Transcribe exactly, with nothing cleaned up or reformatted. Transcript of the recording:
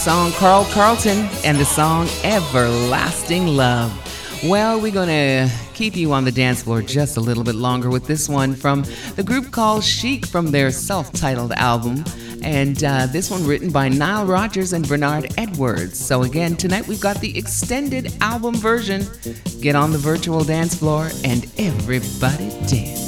Song Carl Carlton and the song Everlasting Love. Well, we're going to keep you on the dance floor just a little bit longer with this one from the group called Chic from their self-titled album. And uh, this one written by Nile Rodgers and Bernard Edwards. So again, tonight we've got the extended album version. Get on the virtual dance floor and everybody dance.